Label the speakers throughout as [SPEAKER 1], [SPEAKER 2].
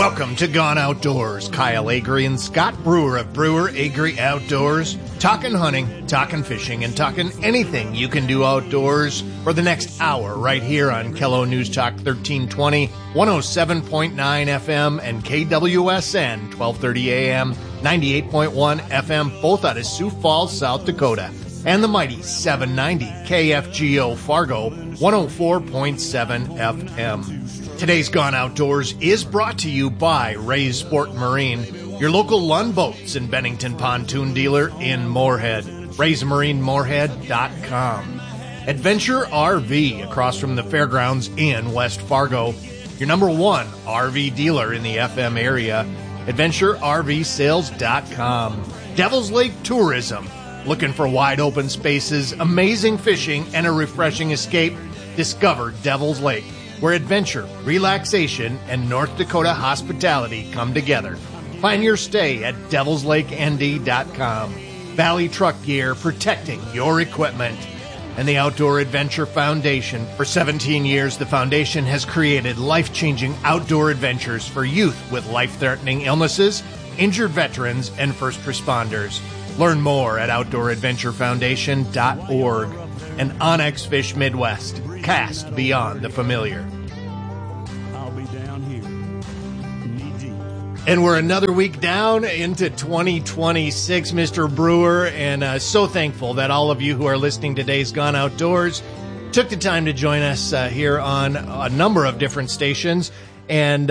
[SPEAKER 1] Welcome to Gone Outdoors. Kyle Agri and Scott Brewer of Brewer Agri Outdoors. Talking hunting, talking fishing, and talking anything you can do outdoors for the next hour right here on KELO News Talk 1320, 107.9 FM, and KWSN 1230 AM, 98.1 FM, both out of Sioux Falls, South Dakota. And the mighty 790 KFGO Fargo, 104.7 FM. Today's Gone Outdoors is brought to you by Ray's Sport Marine, your local Lund Boats and Bennington pontoon dealer in Moorhead. RaysMarineMoorhead.com. Adventure RV across from the fairgrounds in West Fargo, your number one RV dealer in the FM area. AdventureRVSales.com. Devil's Lake Tourism. Looking for wide open spaces, amazing fishing, and a refreshing escape? Discover Devil's Lake, where adventure, relaxation, and North Dakota hospitality come together. Find your stay at devilslakend.com. Valley Truck Gear, protecting your equipment. And the Outdoor Adventure Foundation. For 17 years, the foundation has created life-changing outdoor adventures for youth with life-threatening illnesses, injured veterans, and first responders. Learn more at OutdoorAdventureFoundation.org. And Onyx Fish Midwest. Cast beyond the familiar.
[SPEAKER 2] I'll be down here, knee-deep.
[SPEAKER 1] And we're another week down into 2026, Mr. Brewer, and so thankful that all of you who are listening to Today's Gone Outdoors took the time to join us here on a number of different stations. And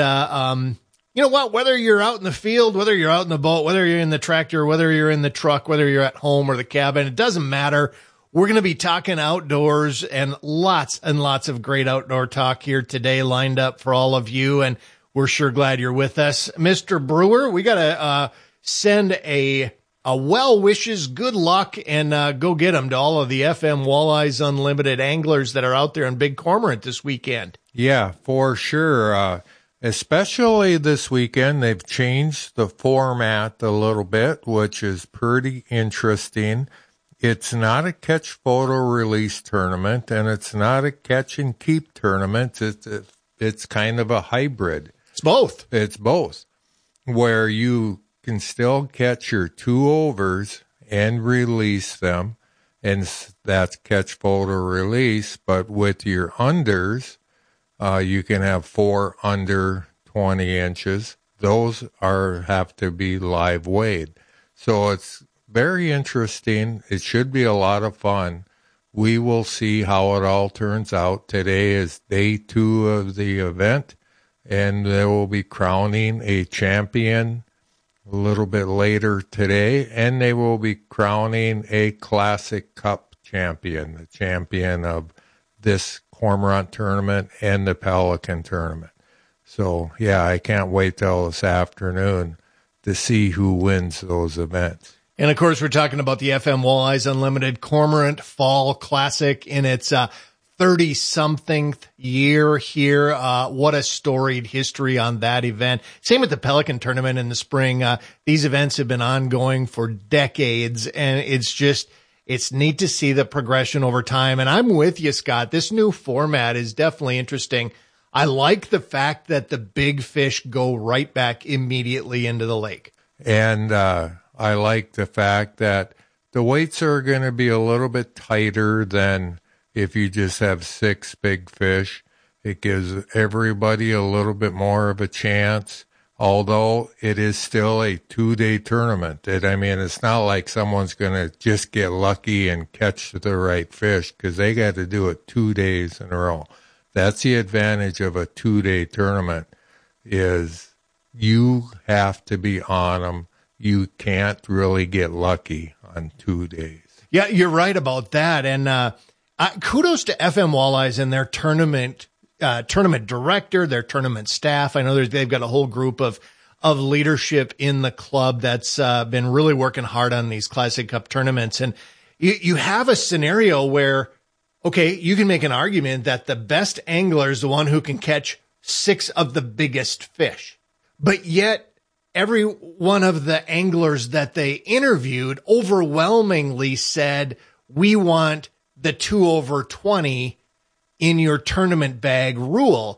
[SPEAKER 1] you know what? Whether you're out in the field, whether you're out in the boat, whether you're in the tractor, whether you're in the truck, whether you're at home or the cabin, it doesn't matter. We're going to be talking outdoors and lots of great outdoor talk here today lined up for all of you. And we're sure glad you're with us. Mr. Brewer, we got to send a well wishes, good luck, and go get them to all of the FM Walleyes Unlimited anglers that are out there in Big Cormorant this weekend.
[SPEAKER 3] Yeah, for sure. Especially this weekend, they've changed the format a little bit, which is pretty interesting. It's not a catch photo release tournament, and it's not a catch and keep tournament. It's kind of a hybrid.
[SPEAKER 1] It's both.
[SPEAKER 3] It's both, where you can still catch your 2 overs and release them, and that's catch photo release. But with your unders, you can have 4 under 20 inches. Those have to be live weighed. So it's very interesting. It should be a lot of fun. We will see how it all turns out. Today is day 2 of the event, and they will be crowning a champion a little bit later today, and they will be crowning a Classic Cup champion, the champion of this Cormorant tournament and the Pelican tournament. So, yeah, I can't wait till this afternoon to see who wins those events.
[SPEAKER 1] And, of course, we're talking about the FM Walleyes Unlimited Cormorant Fall Classic in its 30-something year here. What a storied history on that event. Same with the Pelican tournament in the spring. These events have been ongoing for decades, and it's neat to see the progression over time. And I'm with you, Scott. This new format is definitely interesting. I like the fact that the big fish go right back immediately into the lake.
[SPEAKER 3] And I like the fact that the weights are going to be a little bit tighter than if you just have 6 big fish. It gives everybody a little bit more of a chance, although it is still a 2-day tournament. It's not like someone's going to just get lucky and catch the right fish, because they got to do it 2 days in a row. That's the advantage of a 2-day tournament, is you have to be on them. You can't really get lucky on 2 days.
[SPEAKER 1] Yeah, you're right about that. And kudos to FM Walleyes and their tournament director, their tournament staff. I know they've got a whole group of leadership in the club that's been really working hard on these Classic Cup tournaments. And you have a scenario where, okay, you can make an argument that the best angler is the one who can catch 6 of the biggest fish. But yet, every one of the anglers that they interviewed overwhelmingly said, we want the 2 over 20 in your tournament bag rule.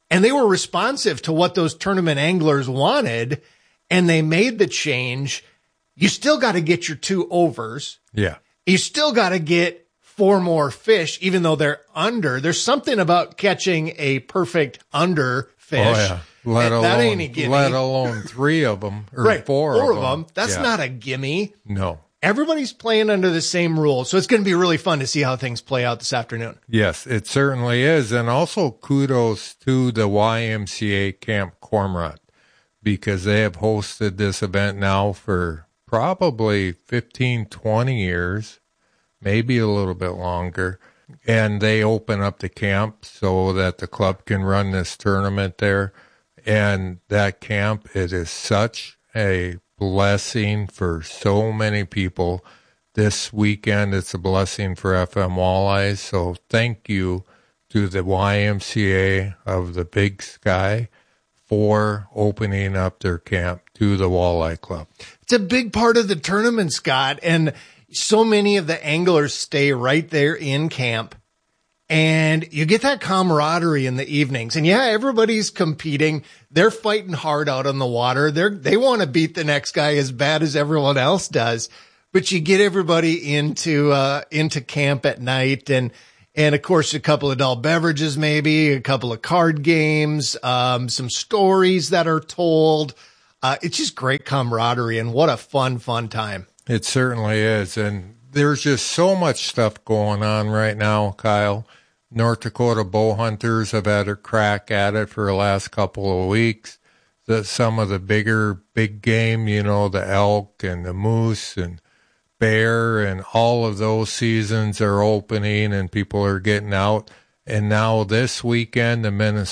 [SPEAKER 1] And they were responsive to what those tournament anglers wanted, and they made the change. You still got to get your 2 overs.
[SPEAKER 3] Yeah.
[SPEAKER 1] You still got to get 4 more fish, even though they're under. There's something about catching a perfect under fish.
[SPEAKER 3] Oh, yeah. Let alone 3 of them or
[SPEAKER 1] right,
[SPEAKER 3] 4
[SPEAKER 1] of them. That's not a gimme.
[SPEAKER 3] No.
[SPEAKER 1] Everybody's playing under the same rules, so it's going to be really fun to see how things play out this afternoon.
[SPEAKER 3] Yes, it certainly is. And also kudos to the YMCA Camp Cormorant, because they have hosted this event now for probably 15, 20 years, maybe a little bit longer. And they open up the camp so that the club can run this tournament there. And that camp, it is such a blessing for so many people. This weekend, it's a blessing for FM Walleyes. So thank you to the YMCA of the Big Sky for opening up their camp to the Walleye Club.
[SPEAKER 1] It's a big part of the tournament, Scott, and so many of the anglers stay right there in camp. And you get that camaraderie in the evenings. And yeah, everybody's competing. They're fighting hard out on the water. They want to beat the next guy as bad as everyone else does. But you get everybody into camp at night, and of course a couple of adult beverages, maybe a couple of card games, some stories that are told. It's just great camaraderie, and what a fun time.
[SPEAKER 3] It certainly is. And there's just so much stuff going on right now, Kyle. North Dakota bow hunters have had a crack at it for the last couple of weeks. Some of the big game, the elk and the moose and bear and all of those seasons are opening and people are getting out. And now this weekend,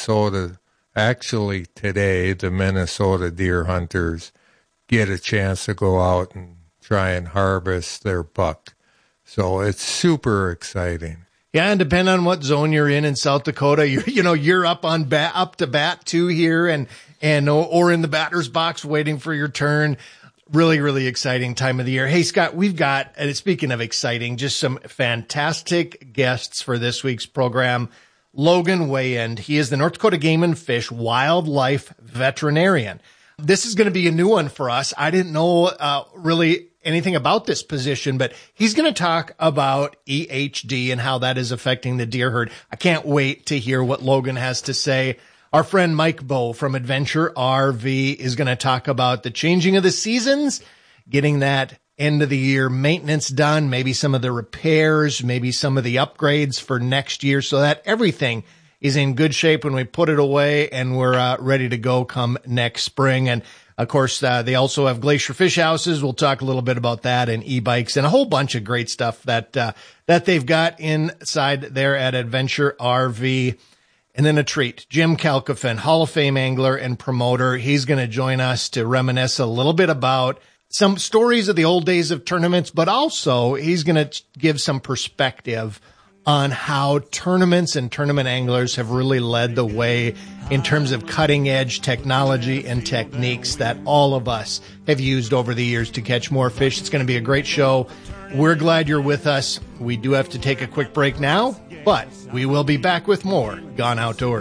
[SPEAKER 3] today, the Minnesota deer hunters get a chance to go out and try and harvest their buck. So it's super exciting.
[SPEAKER 1] Yeah, and depending on what zone you're in South Dakota, you're up to bat 2 here and or in the batter's box waiting for your turn. Really, really exciting time of the year. Hey, Scott, we've got, and speaking of exciting, just some fantastic guests for this week's program. Logan Weyand, he is the North Dakota Game and Fish wildlife veterinarian. This is going to be a new one for us. I didn't know really anything about this position, but he's going to talk about EHD and how that is affecting the deer herd. I can't wait to hear what Logan has to say. Our friend Mike Bowe from Adventure RV is going to talk about the changing of the seasons, getting that end of the year maintenance done, maybe some of the repairs, maybe some of the upgrades for next year so that everything is in good shape when we put it away and we're ready to go come next spring. And of course, they also have Glacier Fish Houses. We'll talk a little bit about that, and e-bikes and a whole bunch of great stuff that they've got inside there at Adventure RV. And then a treat, Jim Kalkofen, Hall of Fame angler and promoter. He's going to join us to reminisce a little bit about some stories of the old days of tournaments, but also he's going to give some perspective on how tournaments and tournament anglers have really led the way in terms of cutting-edge technology and techniques that all of us have used over the years to catch more fish. It's going to be a great show. We're glad you're with us. We do have to take a quick break now, but we will be back with more Gone Outdoors.